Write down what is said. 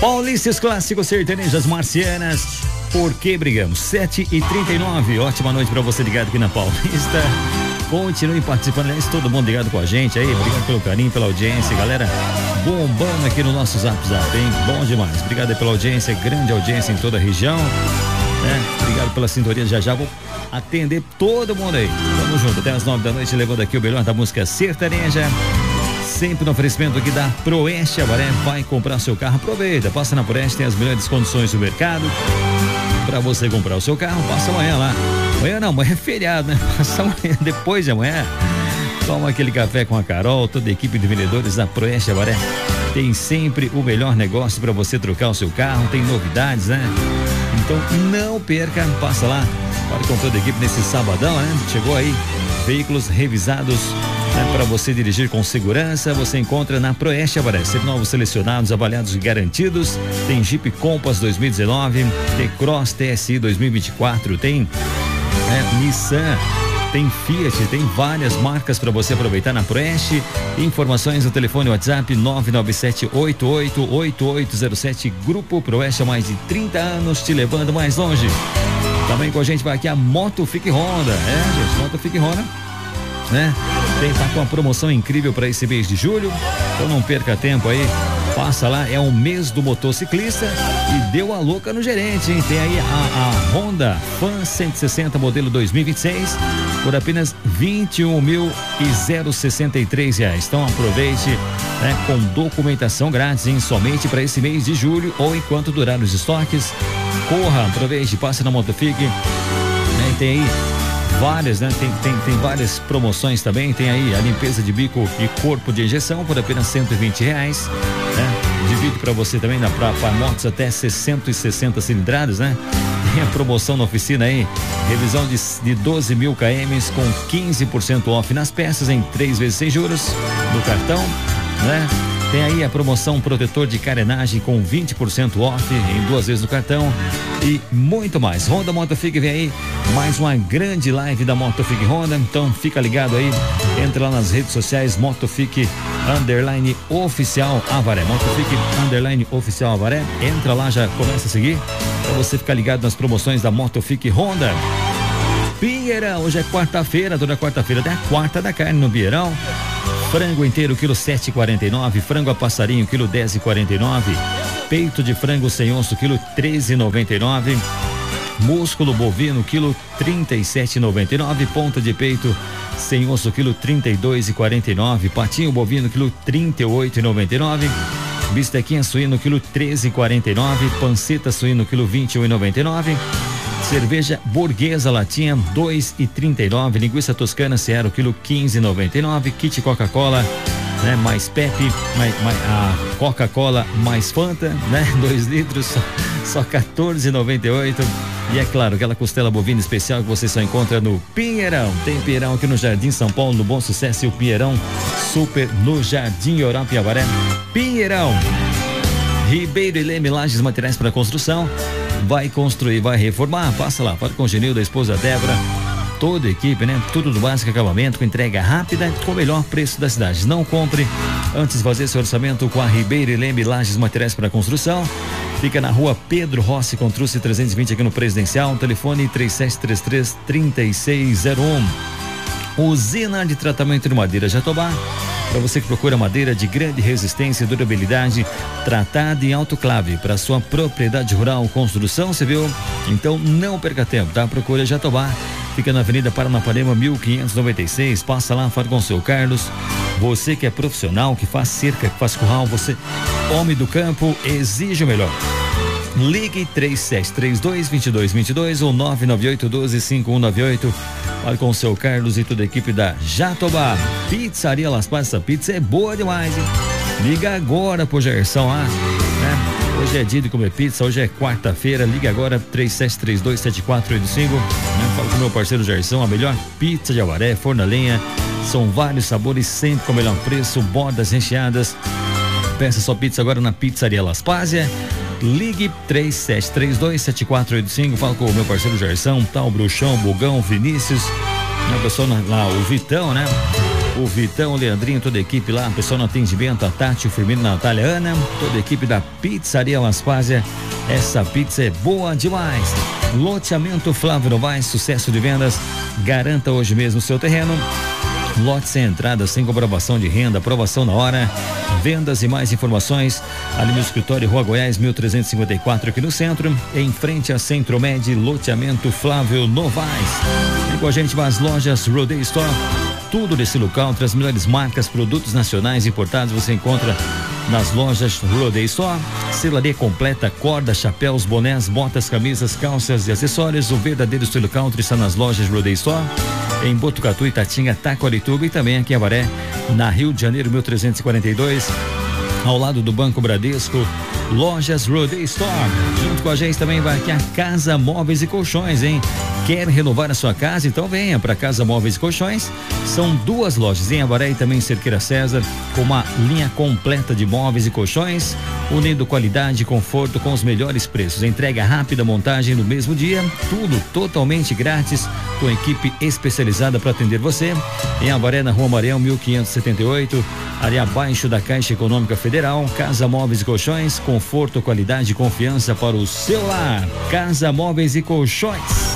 Paulistas Clássicos Sertanejas Marcianas. Por que brigamos? 7h39. Ótima noite pra você ligado aqui na Paulista. Continue participando, aliás, todo mundo ligado com a gente aí. Obrigado pelo carinho, pela audiência, galera. Bombando aqui no nosso Zap, hein? Bom demais. Obrigado pela audiência, grande audiência em toda a região. Obrigado pela sintonia. Já vou atender todo mundo aí. Tamo junto até as 9 da noite, levando aqui o melhor da música sertaneja. Sempre no oferecimento aqui da Proeste Avaré. Vai comprar seu carro, aproveita, passa na Proeste, tem as melhores condições do mercado. Pra você comprar o seu carro, passa amanhã lá. Amanhã não, amanhã é feriado, né? Passa amanhã, depois de amanhã. Toma aquele café com a Carol, toda a equipe de vendedores da Proeste Avaré. Tem sempre o melhor negócio para você trocar o seu carro, tem novidades, né? Então não perca, passa lá. Fale com toda a equipe nesse sabadão, né? Chegou aí, veículos revisados, né, para você dirigir com segurança. Você encontra na Proeste Avaré. Novos selecionados, avaliados e garantidos. Tem Jeep Compass 2019, T-Cross TSI 2024, tem Nissan, tem Fiat, tem várias marcas para você aproveitar na Proeste. Informações no telefone WhatsApp 997-888807. Grupo Proeste há mais de 30 anos, te levando mais longe. Também com a gente vai aqui a Motofik Honda. Gente, Motofik Honda, né? Tá com uma promoção incrível para esse mês de julho. Então não perca tempo aí. Passa lá, é o mês do motociclista e deu a louca no gerente, hein? Tem aí a Honda Fan 160 modelo 2026 por apenas R$21.063. Então aproveite, né, com documentação grátis, hein? Somente para esse mês de julho ou enquanto durar os estoques. Corra, aproveite, passe na Motofik, né? Tem aí várias, né? Tem várias promoções também. Tem aí a limpeza de bico e corpo de injeção por apenas R$120, né? Divide para você também para motos até 660 cilindradas, né? Tem a promoção na oficina aí, revisão de 12 mil km com 15% off nas peças em 3 vezes sem juros no cartão, né? Tem aí a promoção protetor de carenagem com 20% off em 2 vezes no cartão e muito mais. Honda Motofik vem aí, mais uma grande live da Motofik Honda, então fica ligado aí, entra lá nas redes sociais Motofik _oficial Avaré, Motofik _oficial Avaré, entra lá, já começa a seguir, pra você ficar ligado nas promoções da Motofik Honda. Pinheirão, hoje é quarta-feira, toda quarta-feira tem a quarta da carne no Pinheirão. Frango inteiro, quilo 7,49. Frango a passarinho, quilo 10,49. Peito de frango sem osso, quilo 13,99. Músculo bovino, quilo 37,99. Ponta de peito sem osso, quilo 32,49. Patinho bovino, quilo 38,99. Bistequinha suíno, quilo 13,49. Panceta suíno, quilo 21,99. Cerveja Burguesa latinha 2,39. Linguiça toscana Seara, quilo 15,99. Kit Coca-Cola, né? Mais Pepe, a Coca-Cola mais Fanta, né? 2 litros, só 14,98. E é claro, aquela costela bovina especial que você só encontra no Pinheirão. Tem Pinheirão aqui no Jardim São Paulo, no Bom Sucesso, e o Pinheirão Super no Jardim Europa e Avaré. Pinheirão. Ribeiro e Leme, lajes, materiais para construção. Vai construir, vai reformar, passa lá, fala com o Genil, da esposa Débora, toda a equipe, né? Tudo do básico, acabamento, com entrega rápida, com o melhor preço da cidade. Não compre antes de fazer seu orçamento com a Ribeiro e Leme, lajes, materiais para construção. Fica na rua Pedro Rossi, com Truce 320 aqui no Presidencial, telefone 3733-3601. Usina de tratamento de madeira Jatobá. Para você que procura madeira de grande resistência e durabilidade, tratada em autoclave para sua propriedade rural, construção civil, então não perca tempo, tá? Procura Jatobá, fica na Avenida Paranapanema 1596, passa lá, fala com o seu Carlos. Você que é profissional, que faz cerca, que faz curral, você, homem do campo, exige o melhor. Ligue 3732-2222 ou 998-12-5198. Fale com o seu Carlos e toda a equipe da Jatobá. Pizzaria Las Paz, essa pizza é boa demais, hein? Liga agora pro Gerson lá, né? Hoje é dia de comer pizza, hoje é quarta-feira. Liga agora 3732-7485, né? Fala com o meu parceiro Gerson, a melhor pizza de Avaré, forno a lenha. São vários sabores, sempre com o melhor preço, bordas recheadas. Peça sua pizza agora na Pizzaria Las Paz. Ligue 3732-7485. Fala com o meu parceiro Gerson, tá? O Bruxão, o Bugão, o Vinícius, o pessoal lá, o Vitão, né? o Vitão, o Leandrinho, toda a equipe lá, o pessoal no atendimento, a Tati, o Firmino, a Natália, a Ana, toda a equipe da Pizzaria Laspásia. Essa pizza é boa demais. Loteamento Flávio Novaes, sucesso de vendas. Garanta hoje mesmo o seu terreno. Lote sem entrada, sem comprovação de renda, aprovação na hora. Vendas e mais informações ali no escritório Rua Goiás 1354 aqui no centro, em frente a Centro Med, loteamento Flávio Novaes. Vem com a gente para as lojas Rodeio Store. Tudo desse local, entre as melhores marcas, produtos nacionais importados, você encontra nas lojas Rodeio Store. Selaria completa, corda, chapéus, bonés, botas, camisas, calças e acessórios. O verdadeiro estilo country está nas lojas Rodeio Store. Em Botucatu, Itatinga, Taquarituba e também aqui em Avaré, na Rio de Janeiro 1342, ao lado do Banco Bradesco. Lojas Rodeio Store. Junto com a gente também vai aqui a Casa Móveis e Colchões, hein? Quer renovar a sua casa? Então venha para Casa Móveis e Colchões. São 2 lojas em Avaré e também em Cerqueira César, com uma linha completa de móveis e colchões, unindo qualidade e conforto com os melhores preços. Entrega rápida, montagem no mesmo dia, tudo totalmente grátis, com equipe especializada para atender você. Em Avaré, na Rua Maranhão 1578, área abaixo da Caixa Econômica Federal. Casa Móveis e Colchões, conforto, qualidade e confiança para o seu lar. Casa Móveis e Colchões.